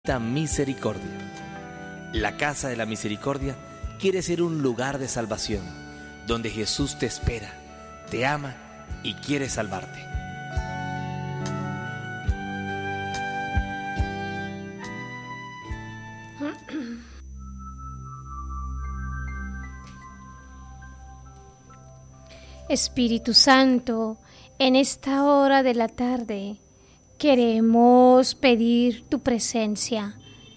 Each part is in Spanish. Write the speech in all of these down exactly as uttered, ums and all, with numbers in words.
Misericordia. La Casa de la Misericordia quiere ser un lugar de salvación, donde Jesús te espera, te ama y quiere salvarte. Espíritu Santo, en esta hora de la tarde queremos pedir tu presencia.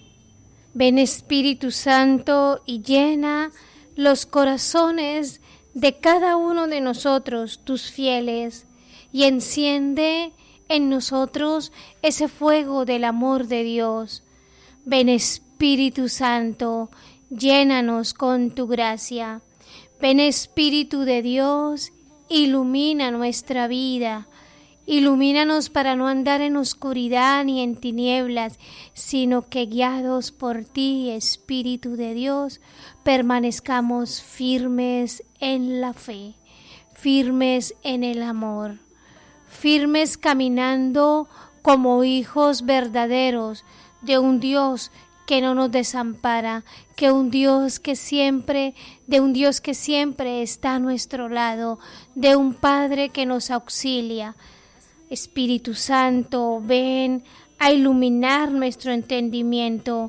Ven, Espíritu Santo, y llena los corazones de cada uno de nosotros, tus fieles, y enciende en nosotros ese fuego del amor de Dios. Ven, Espíritu Santo, llénanos con tu gracia. Ven, Espíritu de Dios, ilumina nuestra vida. Ilumínanos para no andar en oscuridad ni en tinieblas, sino que guiados por ti, Espíritu de Dios, permanezcamos firmes en la fe, firmes en el amor, firmes caminando como hijos verdaderos de un Dios que no nos desampara, que un Dios que siempre, de un Dios que siempre está a nuestro lado, de un Padre que nos auxilia. Espíritu Santo, ven a iluminar nuestro entendimiento,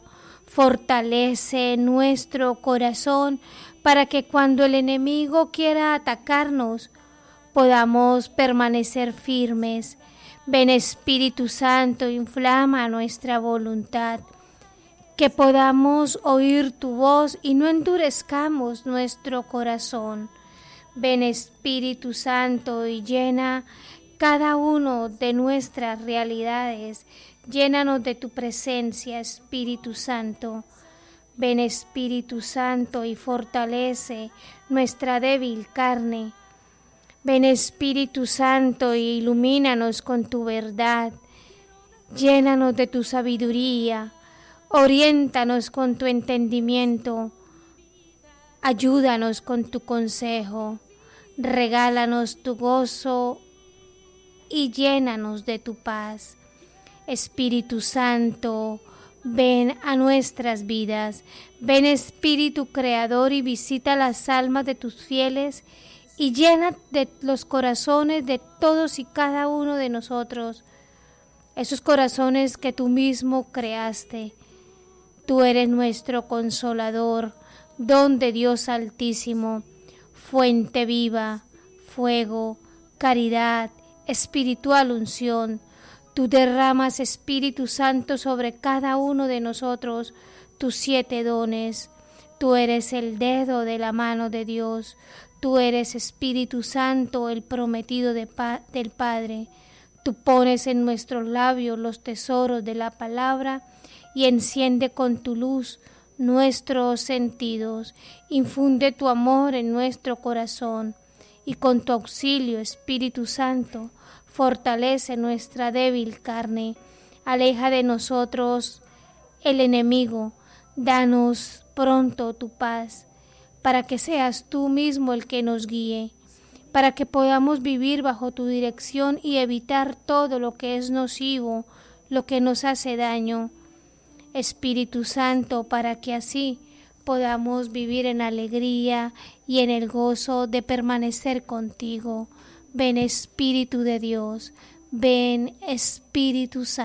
fortalece nuestro corazón para que cuando el enemigo quiera atacarnos, podamos permanecer firmes. Ven, Espíritu Santo, inflama nuestra voluntad, que podamos oír tu voz y no endurezcamos nuestro corazón. Ven, Espíritu Santo, y llena cada uno de nuestras realidades. Llénanos de tu presencia, Espíritu Santo. Ven, Espíritu Santo, y fortalece nuestra débil carne. Ven, Espíritu Santo, y ilumínanos con tu verdad. Llénanos de tu sabiduría. Oriéntanos con tu entendimiento. Ayúdanos con tu consejo. Regálanos tu gozo y llénanos de tu paz. Espíritu Santo, ven a nuestras vidas. Ven, Espíritu Creador, y visita las almas de tus fieles y llena de los corazones de todos y cada uno de nosotros, esos corazones que tú mismo creaste. Tú eres nuestro consolador, don de Dios Altísimo, fuente viva, fuego, caridad, espiritual unción. Tú derramas, Espíritu Santo, sobre cada uno de nosotros tus siete dones. Tú eres el dedo de la mano de Dios. Tú eres, Espíritu Santo, el prometido de pa- del Padre. Tú pones en nuestros labios los tesoros de la palabra y enciende con tu luz nuestros sentidos. Infunde tu amor en nuestro corazón y con tu auxilio, Espíritu Santo, fortalece nuestra débil carne. Aleja de nosotros el enemigo. Danos pronto tu paz, para que seas tú mismo el que nos guíe, para que podamos vivir bajo tu dirección y evitar todo lo que es nocivo, lo que nos hace daño. Espíritu Santo, para que así podamos vivir en alegría y en el gozo de permanecer contigo. Ven, Espíritu de Dios, ven, Espíritu Santo.